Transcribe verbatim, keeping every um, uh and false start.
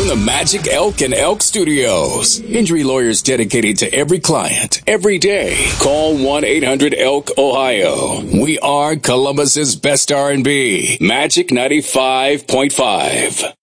from the Magic Elk and Elk Studios. Injury lawyers dedicated to every client, every day. Call one eight hundred elk ohio. We are Columbus's best R and B. Magic ninety-five point five.